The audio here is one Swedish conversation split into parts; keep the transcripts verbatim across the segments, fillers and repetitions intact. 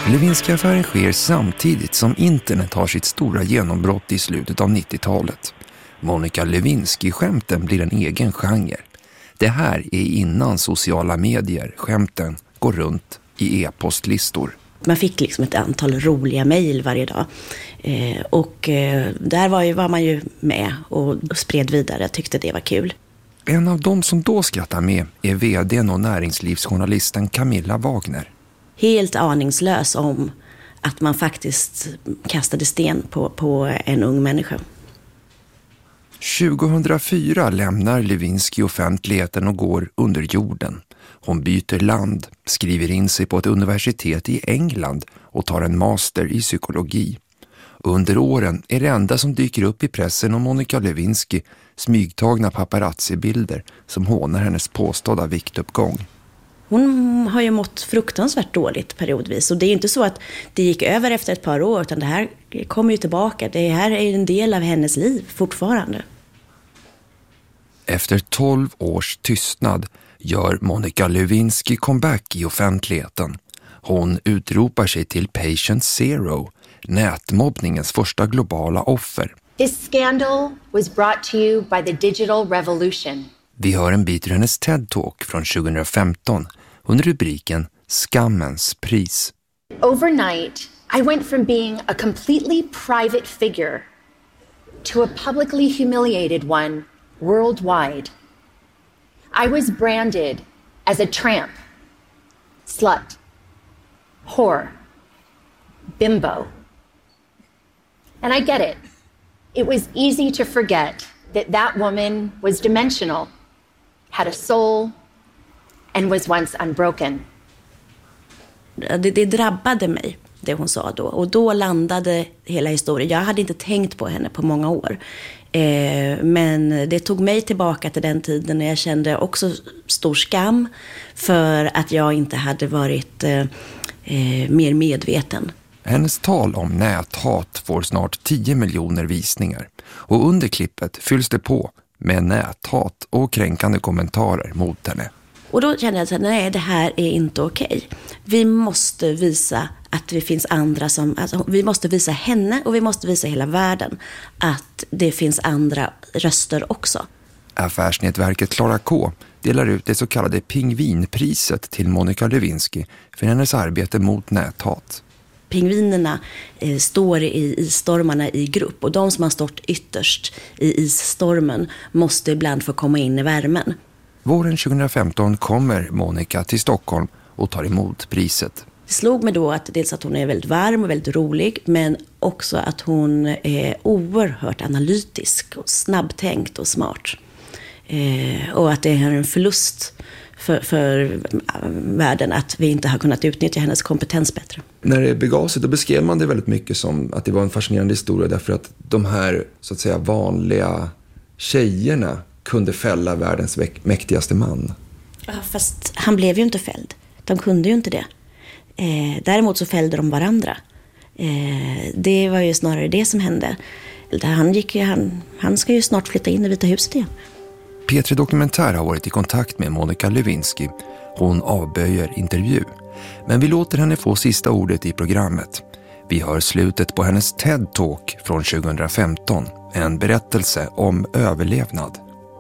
Lewinsky-affären sker samtidigt som internet har sitt stora genombrott i slutet av nittiotalet. Monica Lewinsky-skämten blir en egen genre. Det här är innan sociala medier, skämten går runt i e-postlistor. Man fick liksom ett antal roliga mejl varje dag. Eh, och eh, där var, ju, var man ju med och spred vidare, tyckte det var kul. En av dem som då skrattar med är vdn och näringslivsjournalisten Camilla Wagner. Helt aningslös om att man faktiskt kastade sten på, på en ung människa. tjugohundrafyra lämnar Lewinsky offentligheten och går under jorden. Hon byter land, skriver in sig på ett universitet i England och tar en master i psykologi. Under åren är det enda som dyker upp i pressen om Monica Lewinsky smygtagna paparazzi-bilder som hånar hennes påstådda viktuppgång. Hon har ju mått fruktansvärt dåligt periodvis. Och det är inte så att det gick över efter ett par år, utan det här kommer ju tillbaka. Det här är en del av hennes liv fortfarande. Efter tolv års tystnad gör Monica Lewinsky comeback i offentligheten. Hon utropar sig till Patient Zero, nätmobbningens första globala offer. This scandal was brought to you by the digital revolution. Vi hör en bit ur hennes TED-talk från tjugohundrafemton under rubriken Skammens pris. Overnight, I went from being a completely private figure to a publicly humiliated one worldwide. I was branded as a tramp, slut, whore, bimbo. And I get it. It was easy to forget that that woman was dimensional, had a soul, and was once unbroken. Det, det drabbade mig, det hon sa då. Och då landade hela historien. Jag hade inte tänkt på henne på många år. Eh, men det tog mig tillbaka till den tiden när jag kände också stor skam för att jag inte hade varit eh, eh, mer medveten. Hennes tal om näthat får snart tio miljoner visningar. Och under klippet fylls det på med näthat och kränkande kommentarer mot henne. Och då kände jag att nej, det här är inte okej. Vi måste visa att det finns andra som... Alltså, vi måste visa henne och vi måste visa hela världen att det finns andra röster också. Affärsnätverket Klara K delar ut det så kallade pingvinpriset till Monica Lewinsky för hennes arbete mot näthat. Pingvinerna eh, står i isstormarna i grupp, och de som har stått ytterst i isstormen måste ibland få komma in i värmen. Våren tjugohundrafemton kommer Monica till Stockholm och tar emot priset. Det slog mig då att dels att hon är väldigt varm och väldigt rolig, men också att hon är oerhört analytisk och snabbtänkt och smart. Eh, och att det är en förlust för, för världen att vi inte har kunnat utnyttja hennes kompetens bättre. När det begav sig, då beskrev man det väldigt mycket som att det var en fascinerande historia, därför att de här så att säga vanliga tjejerna kunde fälla världens mäktigaste man. Ja, fast han blev ju inte fälld. De kunde ju inte det. Eh, däremot så fällde de varandra. Eh, det var ju snarare det som hände. Han, gick, han, han ska ju snart flytta in i Vita huset igen. P tre Dokumentär har varit i kontakt med Monica Lewinsky. Hon avböjer intervju. Men vi låter henne få sista ordet i programmet. Vi hör slutet på hennes TED-talk från tjugohundrafemton. En berättelse om överlevnad.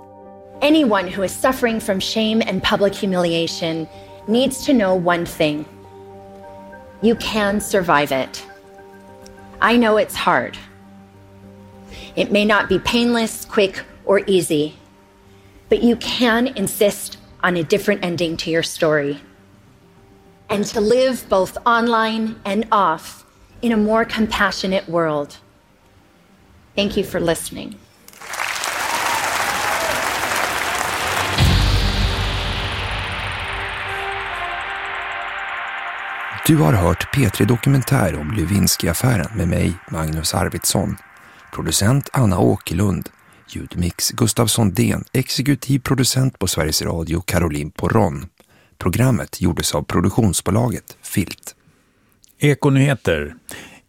Anyone who is suffering from shame and public humiliation needs to know one thing. You can survive it. I know it's hard. It may not be painless, quick, or easy. But you can insist on a different ending to your story. And to live both online and off in a more compassionate world. Thank you for listening. Du har hört P tre Dokumentär om Lewinsky-affären med mig, Magnus Arvidsson. Producent Anna Åkerlund. Ljudmix Gustav Sondén, exekutiv producent på Sveriges Radio Caroline Porron. Programmet gjordes av produktionsbolaget Filt. Ekonyheter.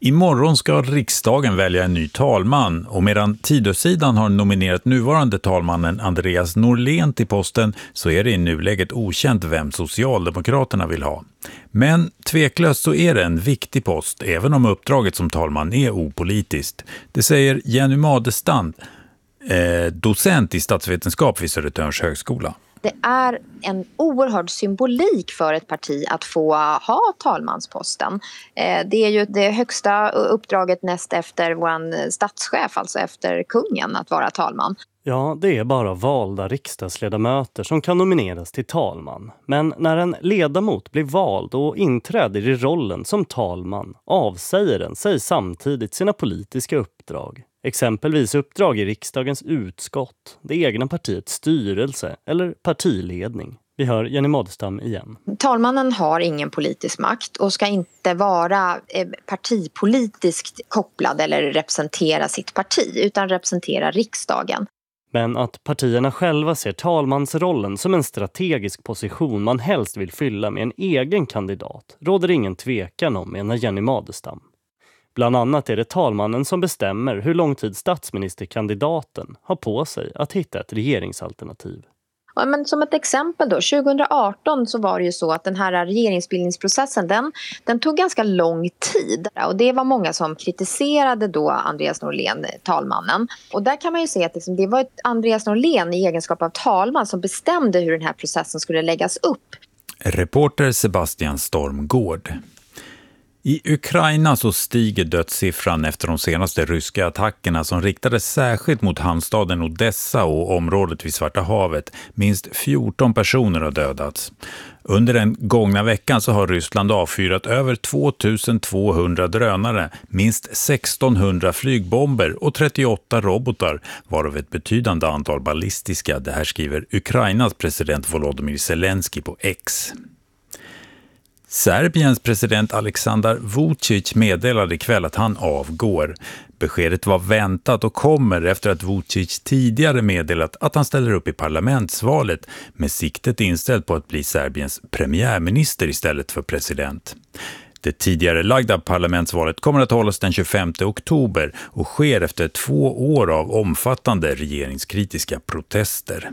Imorgon ska riksdagen välja en ny talman och medan Tidösidan har nominerat nuvarande talmannen Andreas Norlén till posten så är det i nuläget okänt vem Socialdemokraterna vill ha. Men tveklöst så är det en viktig post även om uppdraget som talman är opolitiskt. Det säger Jenny Madestam, eh, docent i statsvetenskap vid Södertörns högskola. Det är en oerhörd symbolik för ett parti att få ha talmansposten. Det är ju det högsta uppdraget näst efter vår statschef, alltså efter kungen, att vara talman. Ja, det är bara valda riksdagsledamöter som kan nomineras till talman. Men när en ledamot blir vald och inträder i rollen som talman avsäger den sig samtidigt sina politiska uppdrag. Exempelvis uppdrag i riksdagens utskott, det egna partiets styrelse eller partiledning. Vi hör Jenny Madestam igen. Talmannen har ingen politisk makt och ska inte vara partipolitiskt kopplad eller representera sitt parti utan representera riksdagen. Men att partierna själva ser talmansrollen som en strategisk position man helst vill fylla med en egen kandidat råder ingen tvekan om, menar Jenny Madestam. Bland annat är det talmannen som bestämmer hur lång tid statsministerkandidaten har på sig att hitta ett regeringsalternativ. Ja, men som ett exempel då, tjugohundraarton så var det ju så att den här regeringsbildningsprocessen den, den tog ganska lång tid. Och det var många som kritiserade då Andreas Norlén, talmannen. Och där kan man ju se att liksom, det var ett Andreas Norlén i egenskap av talman som bestämde hur den här processen skulle läggas upp. Reporter Sebastian Stormgård. I Ukraina så stiger dödssiffran efter de senaste ryska attackerna som riktades särskilt mot hamnstaden Odessa och området vid Svarta havet. Minst fjorton personer har dödats. Under den gångna veckan så har Ryssland avfyrat över tvåtusentvåhundra drönare, minst sextonhundra flygbomber och trettioåtta robotar, varav ett betydande antal ballistiska. Det här skriver Ukrainas president Volodymyr Zelensky på X. Serbiens president Aleksandar Vučić meddelade ikväll att han avgår. Beskedet var väntat och kommer efter att Vučić tidigare meddelat att han ställer upp i parlamentsvalet med siktet inställt på att bli Serbiens premiärminister istället för president. Det tidigare lagda parlamentsvalet kommer att hållas den tjugofemte oktober och sker efter två år av omfattande regeringskritiska protester.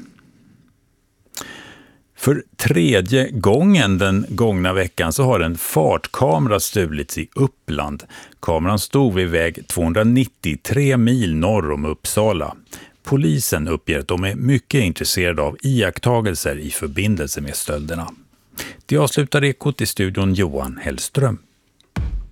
För tredje gången den gångna veckan så har en fartkamera stulits i Uppland. Kameran stod vid väg tvåhundranittiotre mil norr om Uppsala. Polisen uppger att de är mycket intresserade av iakttagelser i förbindelse med stölderna. Det avslutar Ekot i studion Johan Hellström.